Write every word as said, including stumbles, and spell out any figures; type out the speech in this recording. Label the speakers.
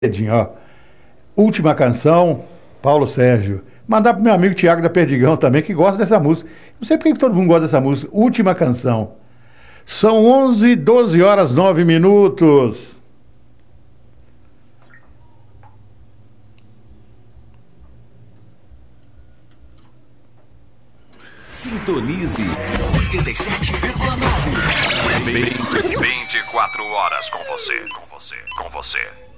Speaker 1: Edinho, ó. Última canção, Paulo Sérgio. Mandar pro meu amigo Tiago da Perdigão também, que gosta dessa música. Não sei por que que todo mundo gosta dessa música. Última canção. São onze, doze horas, nove minutos.
Speaker 2: Sintonize oitenta e sete vírgula nove. vinte e quatro horas com você, com você, com você.